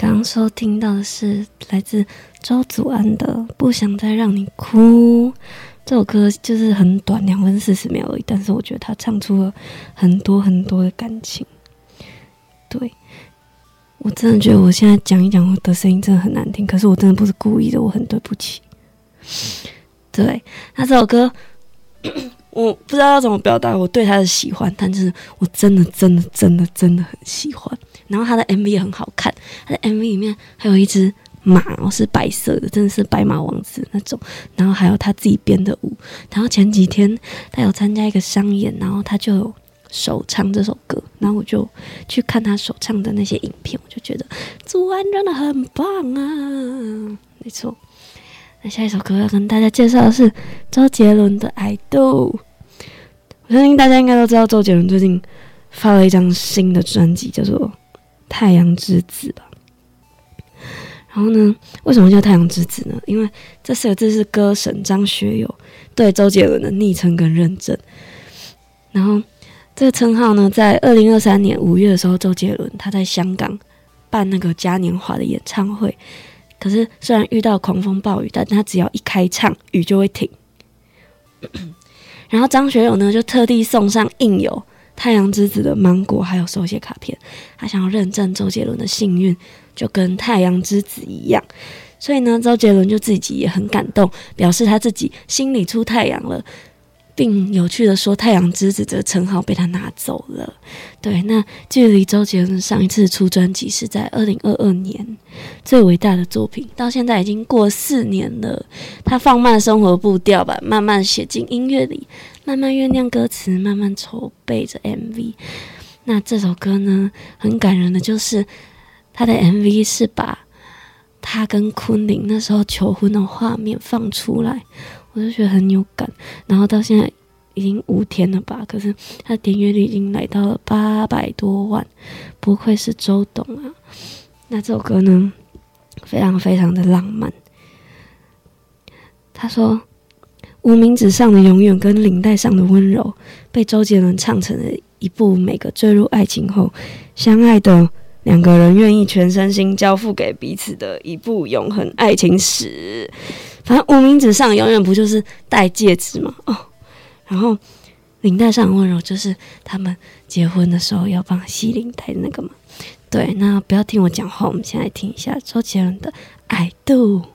刚刚收听到的是来自周祖安的《不想再让你哭》。这首歌就是很短，2分40秒而已，但是我觉得他唱出了很多很多的感情。对，我真的觉得我现在讲一讲我的声音真的很难听，可是我真的不是故意的，我很对不起。对，那这首歌我不知道要怎么表达我对他的喜欢，但是我真的很喜欢。然后他的 MV 也很好看，他的 MV 里面还有一只马是白色的，真的是白马王子那种，然后还有他自己编的舞。然后前几天他有参加一个商演，然后他就有首唱这首歌，然后我就去看他首唱的那些影片，我就觉得祖安真的很棒啊，没错。那下一首歌要跟大家介绍的是周杰伦的《爱豆》。我相信大家应该都知道，周杰伦最近发了一张新的专辑，叫做《太阳之子》吧。然后呢，为什么叫太阳之子呢？因为这4个字是歌神张学友对周杰伦的昵称跟认证。然后这个称号呢，在2023年5月的时候，周杰伦他在香港办那个嘉年华的演唱会。可是虽然遇到狂风暴雨，但他只要一开唱，雨就会停。然后张学友呢，就特地送上印有太阳之子的芒果还有手写卡片，他想要认证周杰伦的幸运就跟太阳之子一样。所以呢，周杰伦就自己也很感动，表示他自己心里出太阳了，并有趣的说太阳之子这个称号被他拿走了。对，那距离周杰伦上一次出专辑是在2022年，最伟大的作品到现在已经过4年了。他放慢生活步调吧，慢慢写进音乐里，慢慢酝酿歌词，慢慢筹备着 MV。 那这首歌呢，很感人的就是他的 MV 是把他跟昆凌那时候求婚的画面放出来，我就觉得很有感。然后到现在已经5天了吧，可是他的点阅率已经来到了800多万，不愧是周董啊。那这首歌呢，非常非常的浪漫。他说无名指上的永远跟领带上的温柔，被周杰伦唱成了一部每个坠入爱情后相爱的2个人愿意全身心交付给彼此的一部永恒爱情史。反正无名指上永远不就是戴戒指吗？然后领带上的温柔就是他们结婚的时候要帮系领带的那个嘛。对，那不要听我讲话，我们先来听一下周杰伦的《爱豆》。